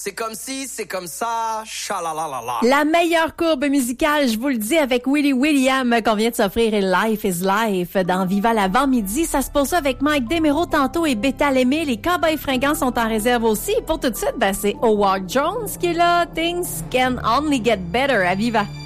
C'est comme si, c'est comme ça, chalalalala. La meilleure courbe musicale, je vous le dis, avec Willie William qu'on vient de s'offrir et Life is Life dans Viva l'avant-midi. Ça se poursuit avec Mike Desméraud tantôt et Bétal Aimé. Les Cowboys fringants sont en réserve aussi. Pour tout de suite, c'est Howard Jones qui est là. Things can only get better à Viva.